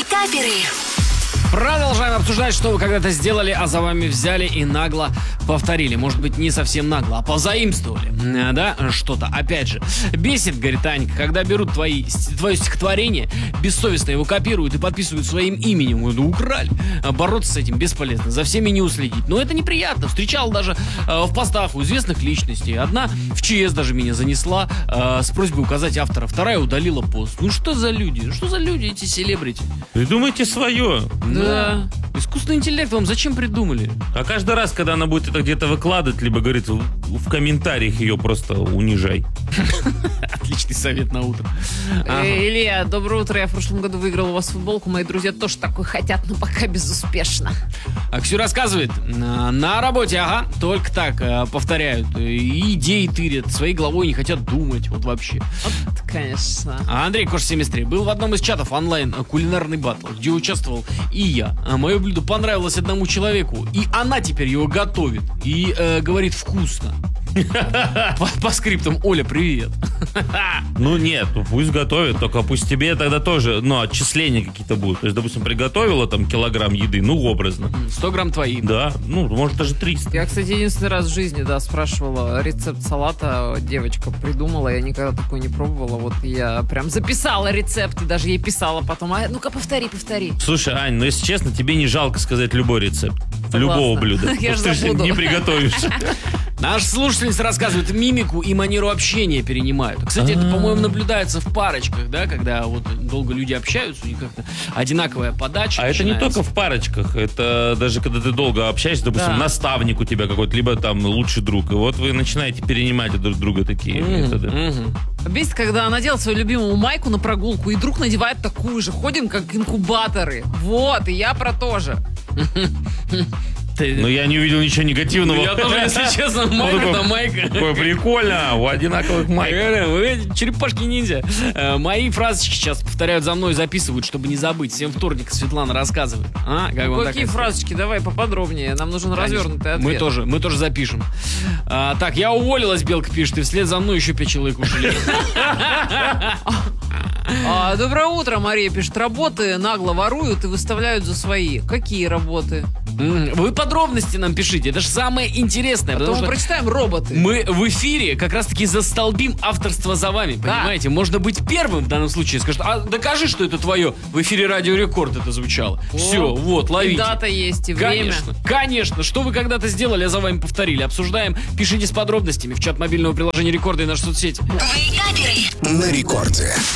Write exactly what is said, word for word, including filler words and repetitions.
Двоекаперы. Продолжаем обсуждать, что вы когда-то сделали, а за вами взяли и нагло повторили. Может быть, не совсем нагло, а позаимствовали. Да, что-то. Опять же, бесит, говорит Анька, когда берут твои, твое стихотворение, бессовестно его копируют и подписывают своим именем. Ну, украли. Бороться с этим бесполезно, за всеми не уследить. Но это неприятно. Встречал даже э, в постах у известных личностей. Одна в ЧС даже меня занесла э, с просьбой указать автора, вторая удалила пост. Ну что за люди? Что за люди эти селебрити? Вы думаете свое? Да. Искусственный интеллект вам зачем придумали? А каждый раз, когда она будет это где-то выкладывать, либо говорит, в, в комментариях ее просто унижай. Отличный совет на утро. Ага. Э, Илья, доброе утро. Я в прошлом году выиграл у вас футболку. Мои друзья тоже такой хотят, но пока безуспешно. А Ксю рассказывает, на работе, ага, только так повторяют. И идеи тырят, своей головой не хотят думать. Вот вообще. Вот, конечно. А Андрей Кош семьдесят три был в одном из чатов онлайн кулинарный баттл, где участвовал и я. Мое блюдо понравилось одному человеку, и она теперь его готовит. И э, говорит вкусно. По, по скриптам: Оля, привет. Ну нет, пусть готовит, только пусть тебе тогда тоже, ну, отчисления какие-то будут. То есть, допустим, приготовила там килограмм еды, ну, образно. сто грамм твои. Да, ну, может, даже триста. Я, кстати, единственный раз в жизни, да, спрашивала рецепт салата. Девочка придумала, я никогда такой не пробовала. Вот я прям записала рецепт и даже ей писала потом: а ну-ка, повтори, повтори. Слушай, Ань, ну, если честно, тебе не жалко сказать любой рецепт. Согласна. Любого блюда. Я же Потому что забуду. не приготовишь. Наш слушательница рассказывает, мимику и манеру общения перенимают. Кстати, это, по-моему, наблюдается в парочках, да, когда вот долго люди общаются, у них как-то одинаковая подача. А это не начинается. только в парочках, это даже когда ты долго общаешься, допустим, Да. наставник у тебя какой-то, либо там лучший друг, и вот вы начинаете перенимать друг друга такие Мгм, методы. мгм. Бесит, когда она делает свою любимую майку на прогулку, и друг надевает такую же. Ходим как инкубаторы. Вот, и я про то же. Ты- Но я не увидел ничего негативного. Я тоже, если честно, майка такой- на майка. Такое прикольно, у одинаковых майк. Вы черепашки-ниндзя. Э, Мои фразочки сейчас повторяют за мной, записывают, чтобы не забыть. Всем вторник Светлана рассказывает. А, как вам Ну, какие такая- фразочки? Давай поподробнее. Нам нужен Конечно. развернутый ответ. Мы тоже, мы тоже запишем. А, так, я уволилась, Белка пишет, и вслед за мной еще пять человек ушли. А, доброе утро, Мария пишет. Работы нагло воруют и выставляют за свои. Какие работы? М, Вы подробности нам пишите, это же самое интересное. Потом Потому мы что прочитаем роботы. мы в эфире как раз-таки застолбим авторство за вами, Да. понимаете? Можно быть первым в данном случае. Скажут, а докажи, что это твое. В эфире Радио Рекорд это звучало. Все, вот, И ловите. дата есть, и время. Конечно, конечно. Что вы когда-то сделали, а за вами повторили. Обсуждаем. Пишите с подробностями в чат мобильного приложения Рекорда и наши соцсети. Двоекаперы. На рекорде.